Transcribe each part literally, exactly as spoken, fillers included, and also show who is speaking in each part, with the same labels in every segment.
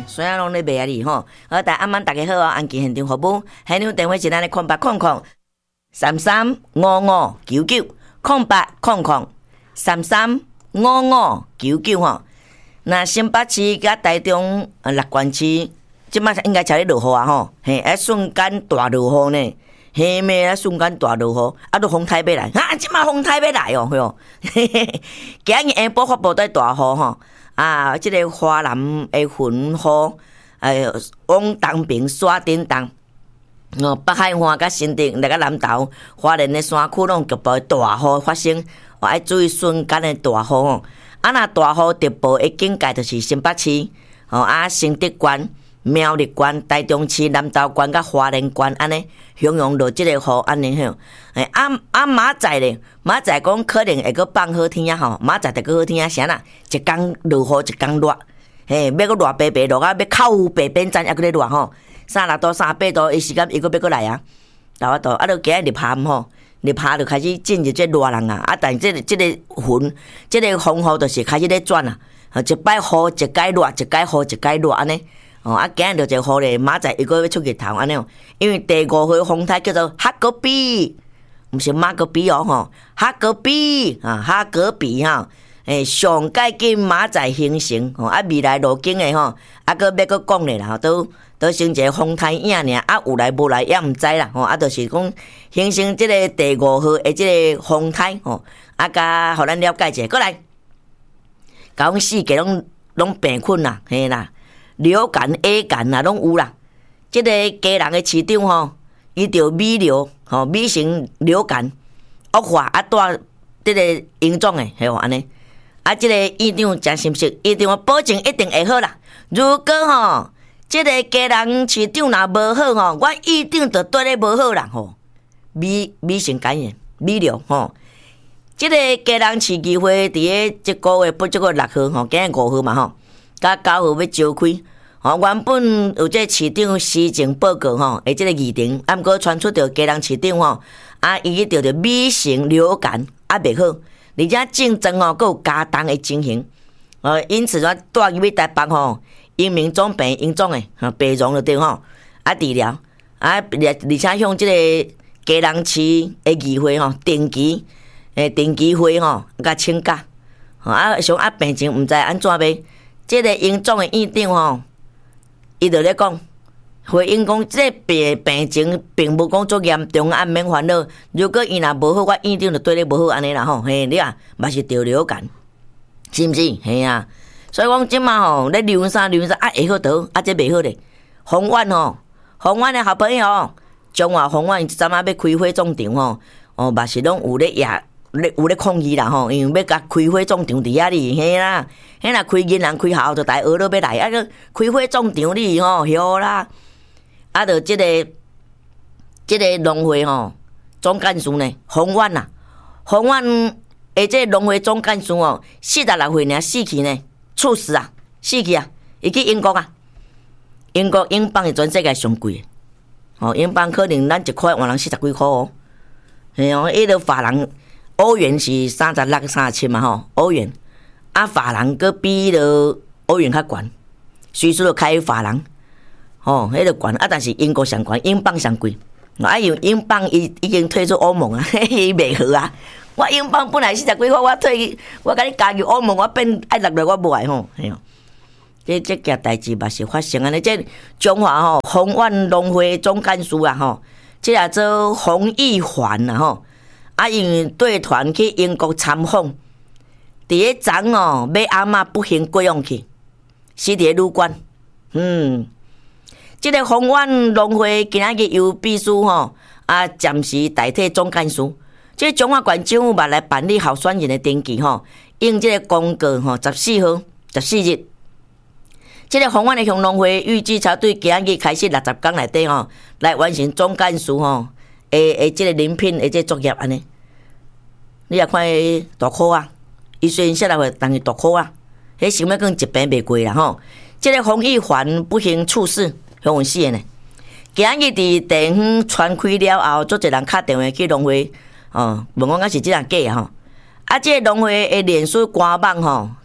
Speaker 1: 虽然拢咧卖啊哩吼，好，大暗晚大家好啊，安吉现场服务，现场电话是咱咧空八空空三三五五九九空八空空三三五五九九吼。那新北市甲台中呃六县市，即摆应该才咧落雨啊吼，嘿，啊瞬间大落雨呢。嘿咩啊！瞬间大落雨，啊，都风台要来，啊！即马风台要来哦，哟！嘿嘿，今日下晡发布在大雨吼，啊，即、这个花南的云雨，哎，往东边山顶东，哦，北海岸甲新竹来个南投，花莲的山区拢局部大雨发生，哦，爱注意瞬间的大雨哦。啊，若大雨特报的警戒就是新北市，哦，啊，新竹县。苗栗县、台中市、南投县甲花莲县安尼，汹涌落即个雨安尼吼。诶，啊啊明仔咧，明仔讲可能会阁放好天啊吼，明仔就阁好天啊，啥啦？一工落雨，一工热，嘿，要阁热白白落啊，要靠白边站还阁咧热吼。三六度、三八度，伊时间伊阁要阁来啊，到啊到啊，著今日入夏吼，入夏著开始进入即热人啊，啊，但即、這個即、這個云，即、這個风雨著是开始咧转啊，一摆雨，一解热，一解雨，一解热安尼。哦，啊，今日就一个雨咧，明仔伊个要出日头安尼哦。因为第五号风台叫做哈格比，毋是马格比哦吼，哈格比啊，哈格比哈，诶，上届紧明仔形成吼，啊，未来路径诶吼，啊，搁要搁讲咧啦，都都成一个风台影尔，啊，有来无来也毋知啦，吼，啊，就是讲形成即个第五号诶即个风台吼，啊，甲互咱了解者，过来，甲阮四界拢拢病困啦，嘿啦。流感、A 感啊，拢有啦。即、這个家人的市长吼，伊着米流吼，米型流感恶化啊，带即个严重诶，系吼安尼。啊，即、這个院长真心实，院长保证一定会好啦。如果吼，即、這个家人市长若无好吼，我院长着对咧无好啦吼。米米型感染，米流吼。即、這个家人市议会伫咧即个月不即个六號吼，今日五號嘛吼。甲九號要召開，吼原本有即個市長施政報告吼，誒即個議程，啊毋過傳出着家人市長吼，啊伊着着米型流感啊袂好，而且競爭吼，閣有加重的情形，呃因此我帶入去台北吼，因民總病嚴重誒，吼病重就對吼，啊治療，啊而且向即個家人市的議會吼，定期誒定期會吼，甲請假，吼啊想啊病情毋知安怎要。即個嚴重的院長吼，伊就咧講，回應講，即個病病情並無講足嚴重，啊免煩惱。如果伊若無好，我院長就對你無好安尼啦吼。嘿，你啊，嘛是得流感，是毋是？嘿啊，所以講即馬吼，咧流啥流啥啊會好得，啊即袂好咧。宏遠吼，宏遠的好朋友，中華宏遠昨晚要開火葬場吼，哦，嘛是攏有咧野。有咧抗議啦吼，因為要甲開火葬場佇遐哩，嘿啦，迄若開銀行開校就大學都要來，啊個開火葬場哩吼，曉啦，啊就即、這個即、這個農會吼總幹事呢，宏遠啦，宏遠誒即個農會總幹事哦，四十六歲呢死去呢，猝死啊，死去啊，伊去英國啊，英國英鎊是全世界上貴，吼英鎊可能咱一塊換人四十幾塊哦，嘿哦，迄個法人。歐元是三十六、三十七嘛吼，歐元啊，法郎佮比了歐元較懸，隨時就開法郎，吼，迄個懸啊，但是英國上懸，英鎊上貴，啊，因為英鎊已已經退出歐盟啊，伊袂好啊，我英鎊本來四十幾塊，我退，我甲你加入歐盟，我變愛落來我無愛吼，係哦，即即件代誌嘛是發生安尼，即中華吼宏遠農會總幹事啊吼，即個做洪義環啊吼。啊，因為隊團去英國參訪，佇個昨哦，買阿嬤不幸過往去，死佇個旅館。嗯，即、這個宏遠農會今仔日由秘書吼啊暫時代替總幹事。即、這個中華縣政府嘛來辦理候選人的登記吼，用即個公告吼，十四號、十四日。即、這個宏遠的鄉農會預計才對今仔日開始六十天內底吼，來完成總幹事吼。誒誒，即個禮品誒，即作業安尼，你也看大考啊！伊雖然寫來話，但是大考啊，迄想要講一病袂過啦吼。即、這個洪義環不幸猝死，向阮死誒呢。今日佇地方傳開了後，做一人敲電話去農會，哦，問我敢是即人假吼。啊，即、這個農會誒臉書官網吼，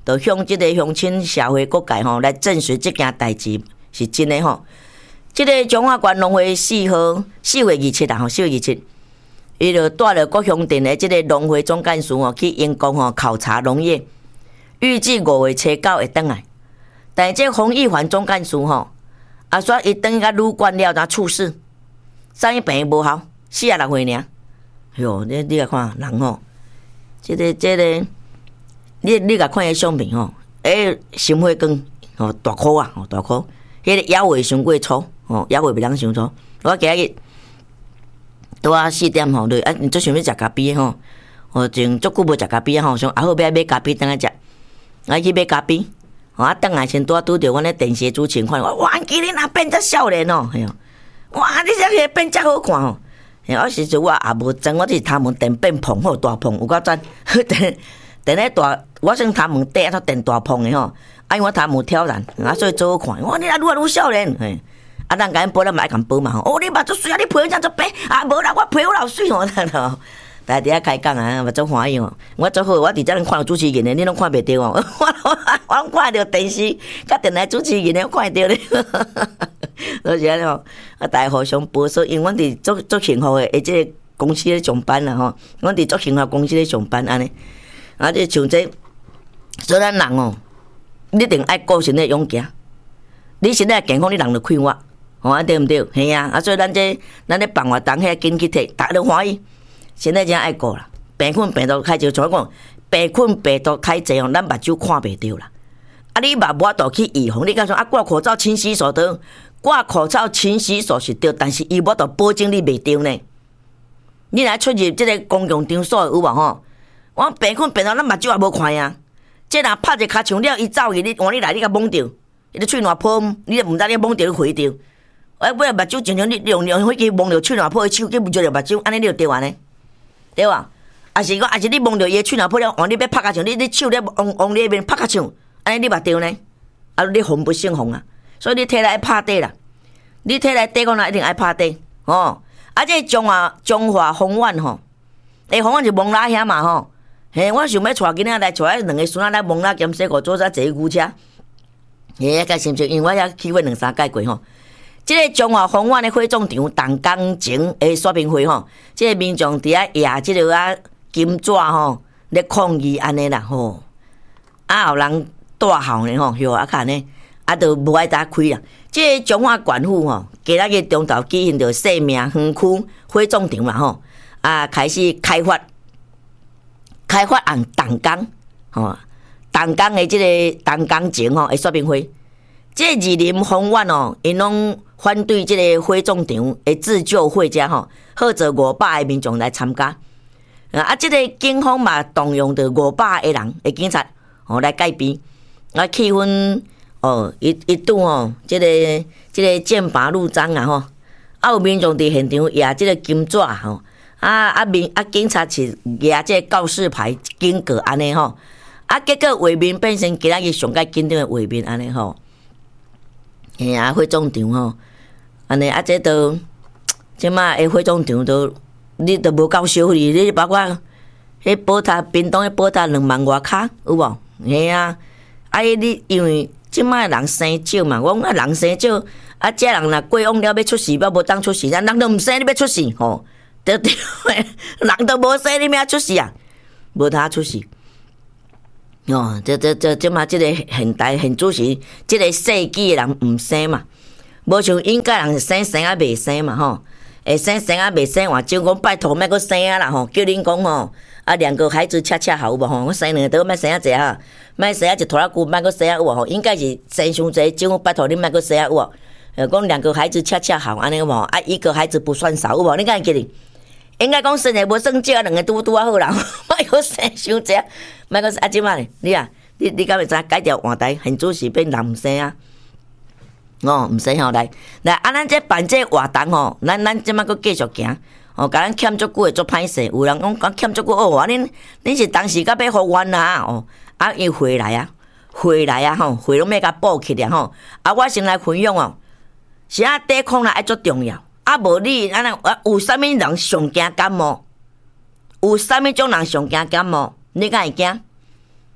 Speaker 1: 就向即个乡亲社会各界吼来证实即件代志是真诶吼。即、这个中华县农会四号四月二七啊吼，四月二七，伊就带了各乡镇诶即个农会总干事吼去员工吼考察农业，预计五月初九会转来。但是这洪义环总干事吼，啊说伊转甲旅馆了，才猝死，生伊病无效，四啊六岁尔。哟，你你来看人吼，即、这个即、这个，你你甲看伊相片吼，诶，心血管吼大颗啊，吼大颗，迄、那个腰围伤过粗。哦，也袂袂当伤粗。我今日拄啊四点吼，就啊，最想要食咖啡吼。哦，前足久无食咖啡吼，想啊好要买咖啡等下食。我去买咖啡，哦啊，等来先拄啊拄着阮咧电视主持人看，我哇，今日若变遮少年哦，嘿哦，哇，你遮个变遮好看哦。嘿，我时阵我也无装，我就是头毛电变蓬好大蓬，有够赞。电电咧大，我算头毛短啊，电大蓬的吼。啊，因为我头毛挑染，啊，所以做好看。哇，你若愈来愈少年，嘿。啊，咱甲因保咱嘛爱共保嘛吼。哦，你目足水啊，你皮怎足白？啊，无啦，我皮肤老水吼，咱吼。大家伫遐开讲啊，嘛足欢喜哦。我足好，我伫遮看到主持人的，你拢看袂到哦。我我我拢看到电视甲电台主持人的，我看到咧。就是安尼吼，啊，大家互相保守，因为阮伫足足幸福的，而且公司咧上班啦吼。阮伫足幸福公司咧上班安尼。啊，即像这，所以咱人哦，一定爱顾身体勇行。你身体健康，你人就快活。吼啊对毋对？嘿啊，啊所以咱这咱咧办活动遐紧去摕，逐个都欢喜。现在真爱顾啦，病菌病毒太侪，像我讲，病菌病毒太侪哦，咱目睭看袂到啦。啊，你嘛无法度去预防，你讲说啊，挂口罩、勤洗手对，挂口罩、勤洗手是对，但是伊无法度保证你袂中呢。你若出入即个公共场所有无吼？我病菌病毒咱目睭也无看啊。即若拍一骹枪了，伊走去，你换你来，你甲懵着，伊咧喙烂泡，你也毋知你懵着你回着。哎，尾目睭常常你用用火机摸着喙烂泡，伊手去摸着目睭，安尼你就对完呢，对吧？啊是讲，啊是你摸着伊喙烂泡了，换你要拍甲枪，你你手咧往往你那边拍甲枪，安尼你目对呢？啊，你防不胜防啊！所以你体内爱拍底啦，你体内底讲啦，一定爱拍底哦。啊，这中华中华风苑吼，诶，风苑就蒙拉遐嘛吼。嘿，我想要带囡仔来，带两个孙仔来蒙拉兼西湖做啥坐牛车。嘿，甲是毋是？因为我遐去过两三届过吼。即个中华风苑的火葬场动工前的说明会吼，即个民众伫遐压即个啊金纸吼，咧抗议安尼啦吼，啊有人大号呢吼，哟啊看呢，啊都无爱搭开啦。即个中华县府吼，今仔日中昼举行着生命园区火葬场嘛吼，啊开始开发开发按动工吼，动工的即个动工前吼的说明会，即个二林风苑哦，因拢反对即个火葬场的自救会遮吼，号召五百个民众来参加。啊，即个警方嘛动用着五百个人的警察哦来戒备。啊，气氛哦一一度哦，即、这个即、这个剑拔弩张啊吼。啊，有民众伫现场压即个金纸吼，啊啊民啊警察是压即个告示牌警告安尼吼。啊，结果画面变成今仔日上界紧张的画面安尼吼。嘿啊，火葬场吼。安尼啊，这都即马诶火葬场都你都无够收哩，你包括迄宝塔屏东迄宝塔两万外卡有无？嘿啊，啊你因为即马人生少嘛，我讲啊人生少，啊这人若过往了要出事，要无当出事，咱人都毋生你要出事吼，对对，人都无生你要出事啊，无他出事。哦，这这这即马即个现代现主时，即个世纪诶人毋生嘛。无像应该人生生啊未生嘛吼，会生生啊未生，话就讲拜托莫阁生啊啦吼，叫恁讲吼，啊两个孩子恰恰好有无吼，我生两个都莫生啊济啊，莫生啊一拖拉久莫阁生啊有无吼，应该是生伤济，就拜托恁莫阁生啊有无？呃，讲两个孩子恰恰好安尼有无？啊一个孩子不算少有无？你敢会记哩？应该讲生的无算少，两个拄拄啊好啦，莫阁生伤济，莫阁啊即摆哩，你啊，你你敢会知改条换台，现主时变人毋生啊？哦，毋使吼来来，啊，咱这办这活动吼，咱咱即摆佫继续行，哦，甲咱欠足久会做歹势，有人讲讲欠足久哦，啊，恁恁是当时甲要复原啊，哦，啊，伊回来啊，回来啊，吼，回拢要甲补起来吼，啊，我先来分享哦，是啊，抵抗力爱足重要，啊，无你安尼，啊，有啥物人上惊感冒？有啥物种人上惊感冒？你敢会惊？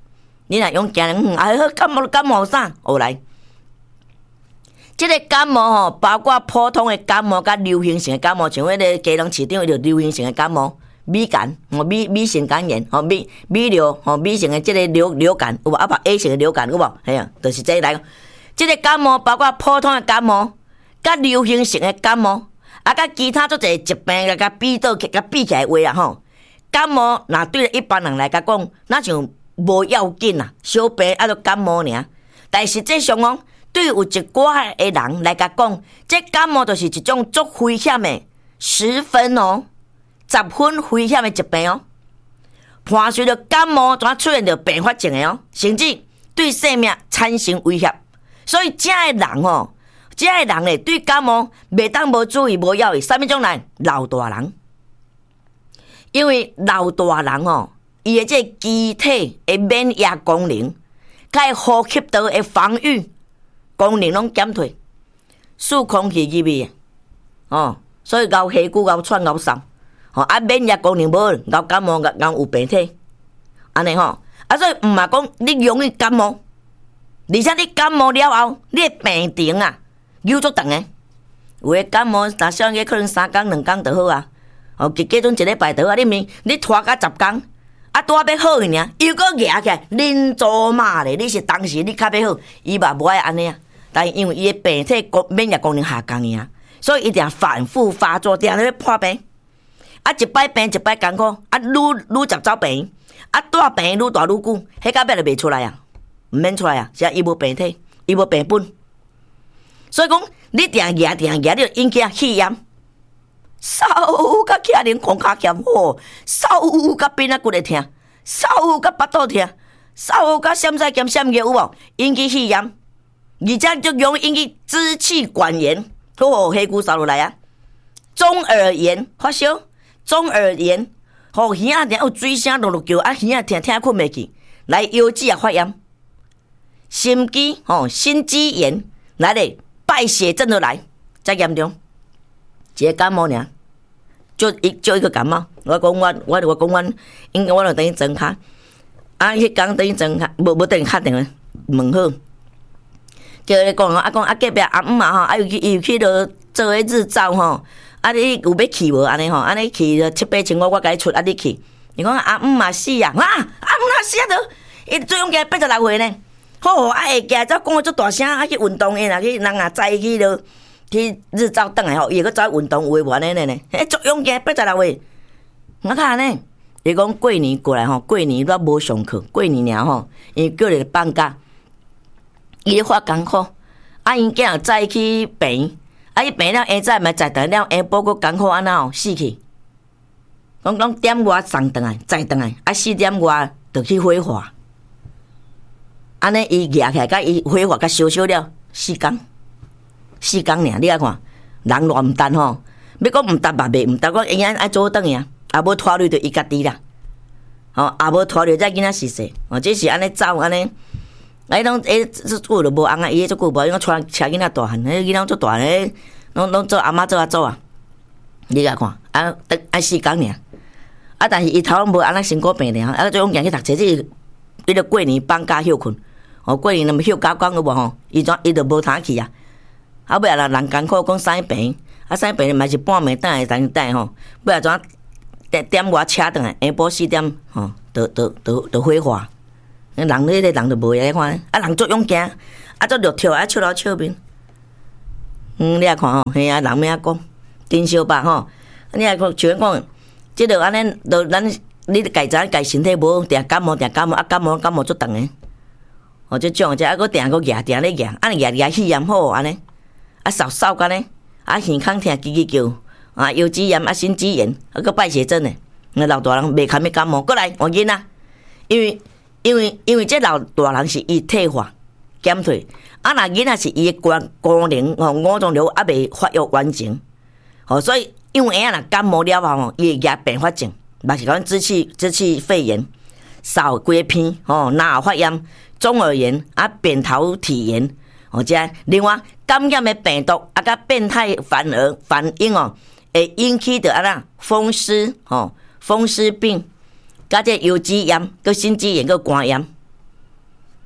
Speaker 1: 你若用行人啊，感冒感冒啥？学来，即、這个感冒吼，包括普通的感冒甲流行性的感冒，像迄个基隆市场有流行性的感冒，乙肝吼，乙乙型肝炎吼，乙乙流吼，乙型的即个流流感有无？啊，把 A 型的流感有无？系啊，就是这来。即、這個感冒包括普通的感冒，甲流行性的感冒，啊，甲其他做一疾病甲比倒甲比起来话啊吼，感冒若对一般人来甲讲，那像无要紧啊，小病啊，就感冒尔。但实际上哦，对有一寡的人来甲讲，这感冒就是一种足危险的十分哦，十分危险的疾病哦。伴随着感冒，怎出现着并发症的哦，甚至对生命产生威胁。所以，这个人哦，这个人咧对感冒袂当无注意、无要意。什么种人？老大人，因为老大人哦，伊的这机体的免疫功能，甲呼吸道的防御功能拢减退，数空气入去哦，所以咬气骨、咬喘、咬嗽，吼啊免疫功能无，咬感冒、咬咬有病体，安尼吼啊，所以毋嘛讲你容易感冒。而且你感冒了后，你的病情啊，又足长诶。有诶感冒，若少个可能三工两工就好啊。哦，结果阵一礼拜就好，你明你拖到十工，啊，拄要好去尔，又搁举起来，恁做嘛咧？你是当时你较要好，伊嘛无爱安尼啊。但因为伊诶病体功免疫功能下降尔，所以一定要反复发作，定要破病。啊，一摆病一摆艰苦，啊，愈愈接走病，啊，大病愈大愈久，迄到尾就袂出来啊。毋免出来啊！是啊，伊无病体，伊无病本，所以讲你定牙定牙，你就引起气炎，手甲脚连狂骹炎吼，手甲边仔骨会疼，手甲腹肚疼，手甲闪晒兼闪热有无？引起气炎，而且就容易引起支气管炎，吼，黑骨扫落来啊！中耳炎发烧，中耳炎，吼耳仔定有水声落落叫，啊耳仔听听困袂去，来腰子也发炎。心肌吼，心肌炎来咧，败血症都来，真严重。一个感冒尔，就一就一个感冒。我讲我我我讲我，应该我就等于装卡，啊，迄工等于装卡，无无等于敲电话问好。叫伊讲啊，讲啊隔壁阿姆啊吼，啊又去又去落做迄日照吼，啊你有要去无？安尼吼，安尼去就七八千我我甲伊出，啊你去。伊讲阿姆嘛死啊，啊阿姆哪死啊都，伊最用加八十六岁呢。好，啊会行走讲足大声，啊去运动诶啦，去人啊载去落去日照转来吼，伊个走运动有诶无安尼呢？迄足勇健八十六岁，我看呢，伊讲过年过来吼，过年我无上课，过年尔吼，因叫你放假，伊咧发艰苦，啊因囝载去病，啊伊病了下早嘛载倒了，下晡佫艰苦安那吼死去，讲讲点外送倒来，载倒来，啊四点外就去火化。安尼伊举起来，甲伊火化，甲烧烧了四工，四工尔，你来看，人偌毋值吼，要讲毋值嘛袂毋值，讲应该爱做转去啊，也无拖累着伊家己啦，吼，也无拖累遮囡仔死死，哦，这是安尼走安尼，哎，拢哎，这久就无翁啊，伊这久无，因为带车囡仔大汉，迄囡仔做大咧，拢拢做阿嬷做啊做啊，你来看，啊，得爱四工尔，啊，但是伊头无安尼身骨病咧，啊，最用行去读册，即伊着过年放假休困。哦，过年那么休假讲有无吼？伊怎伊就无通去啊？后尾啊，人艰苦讲生病，啊生病嘛是半暝等下等等吼，尾啊怎点点外车转来，下晡四点吼，就就就就火化。人迄个人就无会看，啊人足勇健，啊足热跳啊笑老笑面。嗯，你来看吼，嘿啊人咩啊讲，丁小白吼，你来看像讲，即个安尼，就咱你家己家身体无定感冒定感冒，啊感冒感冒足长诶。哦，即种只啊，佫定佫举定咧举，安尼举举气炎好安尼，啊扫扫干呢，啊耳孔疼叽叽叫，啊腰子炎啊心肌炎，啊佫败血症呢。那老大人袂堪要感冒，过来换囡仔，因为因为因为这老大人是伊退化减退，啊那囡仔是伊诶功功能吼五脏六还未发育完整，吼、哦、所以因为影若感冒了后吼，伊会举并发症，嘛是讲支气支气肺炎、扫规片吼、脑发炎。中耳炎啊，扁桃体炎，哦，即另外感染的病毒啊，甲变态反而反应哦，会引起着啊啦风湿哦，风湿病，甲这腰肌炎、佮心肌炎、佮肝炎，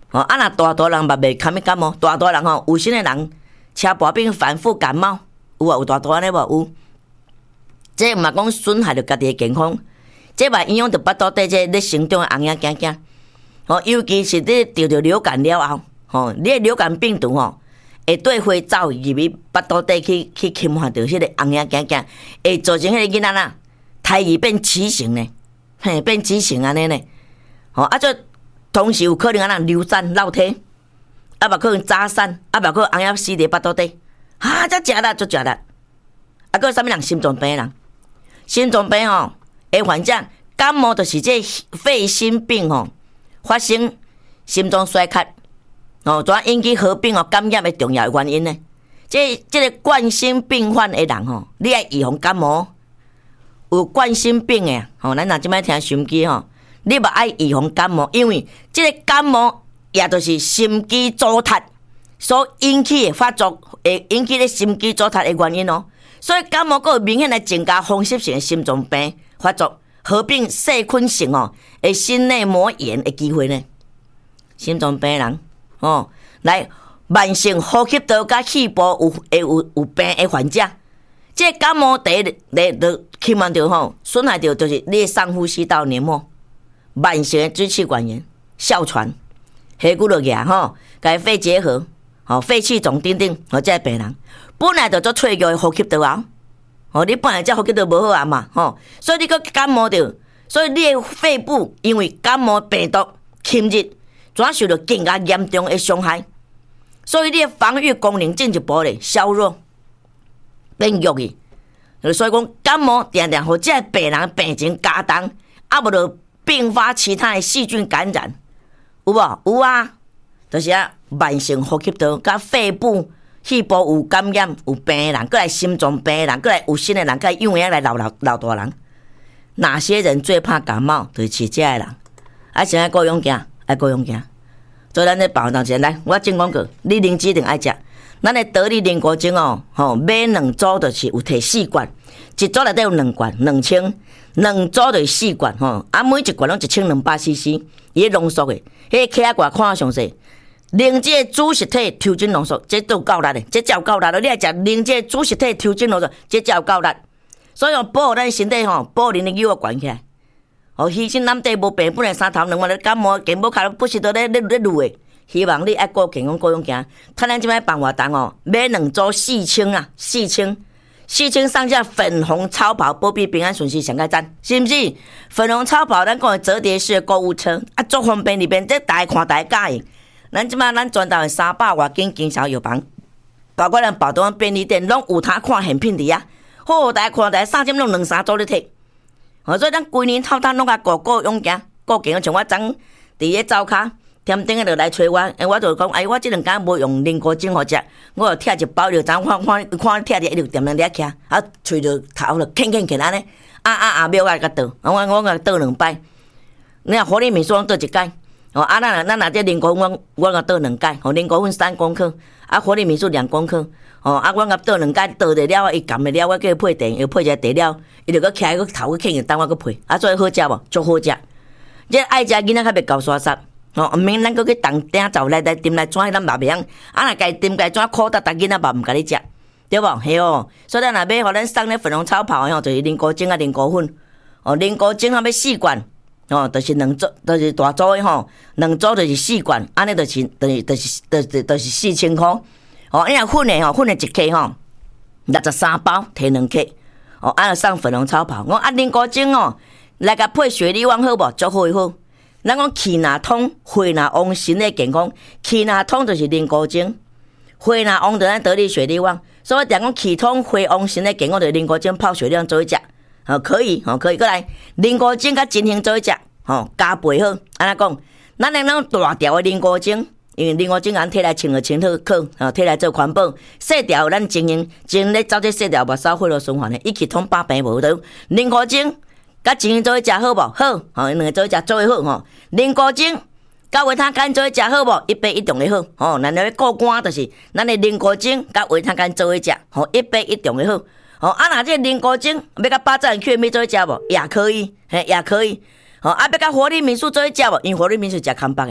Speaker 1: 哦，啊若大大人嘛袂堪咪感冒，大大人吼，有些的人车跋病反复感冒，有啊有大大安尼无有。这毋嘛讲损害着家己的健康，这嘛影响着腹肚底这咧成长的红影囝囝。哦，尤其是你得着流感了后，吼，你的流感病毒吼，会对花走入去腹肚底去去侵犯着迄个红影囝囝，会造成迄个囡仔仔胎儿变畸形呢，嘿，变畸形安尼呢。吼，啊，这同时有可能啊，流产落体，啊，嘛可能早产，啊，嘛可能红影死伫腹肚底，啊，遮食力，足食力。啊，搁有啥物人心脏病人？心脏病吼，会患者感冒就是这肺心病吼。发生心脏衰竭，哦，怎引起合并哦感染的重要原因呢？这这个冠心病患的人吼，你爱预防感冒。有冠心病的，吼，咱若即摆听收音机吼，你嘛爱预防感冒，因为这个感冒也就是心肌阻塞所引起的发作，会引起咧心肌阻塞的原因哦。所以感冒佫有明显来增加风湿性的心脏病发作。合并细菌性哦，诶，心内膜炎的机会呢？心脏病人哦，来慢性呼吸道甲气部有会有有病的患者，这感冒第一第就侵犯着吼，损害着就是你的上呼吸道黏膜，慢性的支气管炎、哮喘、血骨落牙吼，甲肺结核、吼肺气肿等等，哦，这病人本来就做脆弱的呼吸道啊。哦，你本来这呼吸道无好啊嘛，吼、哦，所以你佫感冒着，所以你的肺部因为感冒病毒侵入，怎受到更加严重的伤害，所以你的防御功能进一步咧削弱，变弱去。所以讲感冒定定互这病人病情加重，啊无就并发其他的细菌感染，有无？有啊，就是啊慢性呼吸道甲肺部。气部有感染、有病的人，过来心脏病的人，过来有心的人，过来幼儿来老老老大人。哪些人最怕感冒？就是吃这的人。啊，现在各用行，爱各用行。所以咱咧保当前来，我正讲过，你灵芝定爱食。咱的得力灵果精哦，吼、哦，买两组就是有摕四罐，一组内底有两罐，两千，两组就是四罐吼。啊，每一罐拢一千两百 C C， 伊浓缩的，迄个克仔看详细。灵芝主实体抽筋浓缩，这都有够力的，这才有够力的。你爱食灵芝主实体抽筋浓缩，这才有够力。所以哦，保护咱身体吼，保护恁的腰啊悬起来。哦，牺牲咱地无病，本来三头两腕咧感冒，健保卡不是都咧咧咧累的。希望你爱顾健康，顾用行。看咱即摆办活动哦，买两组四千啊，四千，四千上下粉红超跑，保庇平安顺遂上个赞，是毋是？粉红超跑，咱讲的折叠式的购物车，啊，足方便里边，这大家看大家喜欢。咱即摆咱全台的三百外间经销药房，包括咱宝东便利店，拢有通看现品伫啊。好，大家看大家三点拢两三组咧摕。哦，所以咱规年透透拢甲顾顾用行，顾健康。像我昨伫咧灶骹，添顶个就来找我，诶，我就讲，哎，我即两工无用灵果精互食，我就摕一包就昨看看看摕着一路点两咧徛，啊，喙着头就轻轻轻安尼，啊啊啊，苗啊甲倒，我我甲倒两摆。你若火力民宿倒一摆。哦，啊，咱咱若这灵果粉，我甲倒两盖，哦，灵果粉三公克，啊，活力民宿两公克，哦，啊，我甲倒两盖，倒得了，伊含得了，我叫伊配茶，又配一下茶了，伊就搁起来，搁头搁轻，等我搁配，啊，所以好食无？足好食。这爱食囡仔较袂搞沙沙，哦，毋免咱搁去当顶走来来掂来转，咱嘛袂晓，啊，若家掂家转苦搭搭囡仔嘛毋甲你食，对无？嘿哦，所以咱若买，互咱送咧粉红草泡吼，就是灵果精啊，灵果粉，哦，灵果精啊要四罐。哦，就是两组，就是大组的吼，两组就是四罐，安尼就是，就是，就是，就是，就是四千块。哦，因为粉的吼，粉的一克吼，六十三包，摕两克。哦，安尼送粉红草泡。我啊，灵果精哦，来甲配雪梨丸好无？足好好。咱讲气若通，血若旺，身体健康。气若通就是灵果精，血若旺就咱得力雪梨丸。所以讲讲气通血旺，身体健康，就是灵果精泡雪梨丸做一食。哦，可以，哦，可以，过来，灵果精甲金杏做一食，吼，加倍好。安怎讲？咱两种大条的灵果精，因为灵果精咱摕来清就清好烤，吼，摕来做环保。细条咱经营，经营咧走这细条目梢血路循环的，一起通百病无倒。灵果精甲金杏做一食好无？好，吼，两个做一食做伙好，吼。灵果精甲维他干做一食好无？一杯一中的好，吼。咱咧过关就是咱的灵果精甲维他干做一食，吼，一杯一中的好。哦，啊，若这灵果精要甲八珍去米做一食无？也可以，嘿，也可以。哦，啊，要甲活力民宿做一食无？因为活力民宿食康巴的，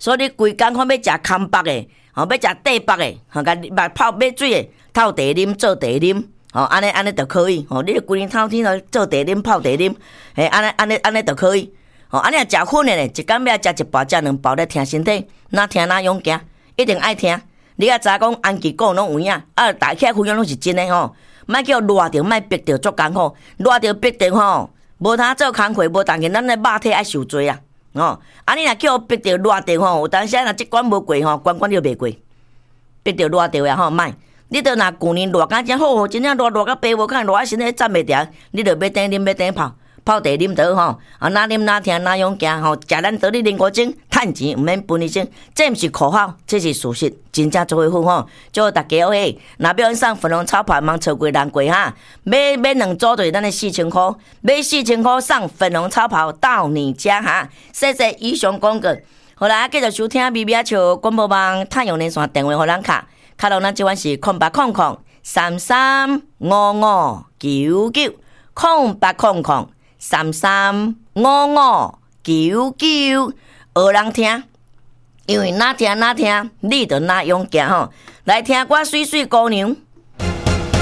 Speaker 1: 所以你规工看要食空白的，吼，要食底白的，吼，甲目泡买水的，透茶啉做茶啉，吼，安尼安尼就可以，吼，你规日透天来做茶啉泡茶啉，嘿，安尼安尼安尼就可以，吼，安尼若食粉的咧，一工要食一包食两包咧，听身体，哪听哪勇行，一定爱听。你啊知影讲安琪讲拢有影，啊，大起来分享拢是真诶吼，莫叫热着，莫逼着足艰苦，热着逼着吼，无通做工课，无当见咱诶肉体爱受罪啊，吼，啊，你若叫逼着热着吼，有当时若即关无过吼，关关就袂过，逼着热着呀吼，莫，你着若旧年热甲真好，真正热热甲白无看，热啊身体站袂定，你着要等啉要等泡。泡茶啉倒吼，啊哪啉哪听哪勇行吼，食咱倒咧零五钟，趁钱毋免分一钟，这毋是口号，这是事实，真正做伙好吼。祝大家好诶，若要送粉红炒盘，茫超过人过哈，买买两组就是咱诶四千箍，买四千箍送粉红炒盘到你家哈。谢谢以上广告，好啦，继续收听咪咪啊笑广播网太阳连线电话互咱卡，卡到咱即款是空八空空三三五五九九空八空空。三三五五九九，学人听，因为哪听哪听，你就哪勇行吼。来听我水水姑娘，